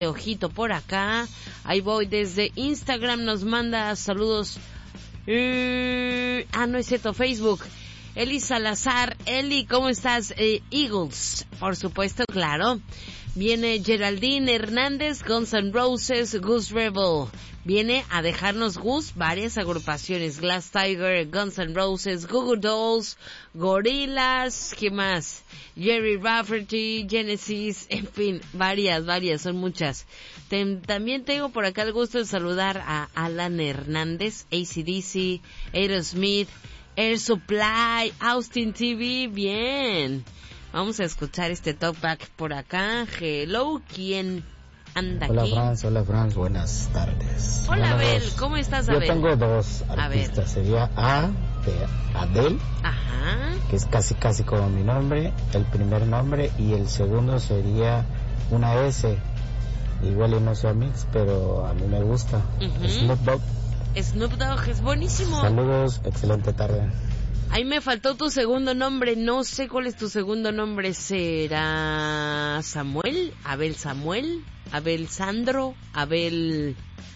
ojito por acá. Ahí voy desde Instagram, nos manda saludos. No es cierto, Facebook. Eli Salazar, Eli, ¿cómo estás? Eagles, por supuesto, claro. Viene Geraldine Hernández, Guns N' Roses, Goose Rebel. Viene a dejarnos Gus varias agrupaciones. Glass Tiger, Guns N' Roses, Goo Goo Dolls, Gorillaz, ¿qué más? Jerry Rafferty, Genesis, en fin, varias, son muchas. También tengo por acá el gusto de saludar a Alan Hernández, AC/DC, Aerosmith, Air Supply, Austin TV, bien. Vamos a escuchar este talkback por acá. Hello, ¿quién anda aquí? Hola Franz, buenas tardes. Hola Abel, ¿cómo estás, Abel? Yo tengo dos artistas, sería A de Adele, ajá, que es casi como mi nombre, el primer nombre, y el segundo sería una S, igual y no sea mix, pero a mí me gusta, Snoop Dogg. Snoop Dogg, es buenísimo. Saludos, excelente tarde. Ahí me faltó tu segundo nombre, no sé cuál es tu segundo nombre, ¿será Samuel? ¿Abel Samuel? ¿Abel Sandro? ¿Abel...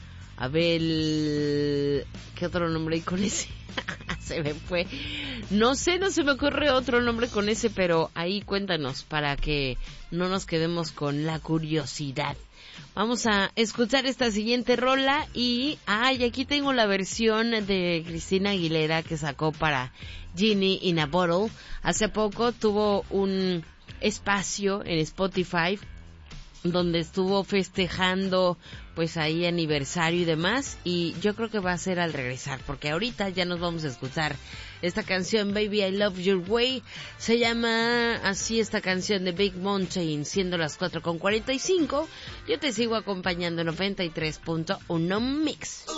¿qué otro nombre hay con ese? Se me fue. No sé, no se me ocurre otro nombre con ese, pero ahí cuéntanos para que no nos quedemos con la curiosidad. Vamos a escuchar esta siguiente rola y aquí tengo la versión de Cristina Aguilera que sacó para Genie in a Bottle. Hace poco tuvo un espacio en Spotify donde estuvo festejando pues ahí aniversario y demás, y yo creo que va a ser al regresar, porque ahorita ya nos vamos a escuchar esta canción Baby I Love Your Way. Se llama así esta canción de Big Mountain, siendo las 4:45. Yo te sigo acompañando en 93.1 Mix.